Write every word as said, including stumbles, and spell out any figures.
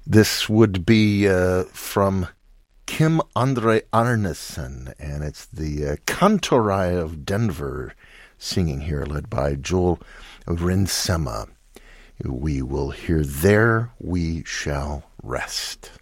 This would be uh, from Kim Andre Arnesen, and it's the uh, Kantorai of Denver singing here, led by Joel Rinsema. We will hear There We Shall Rest.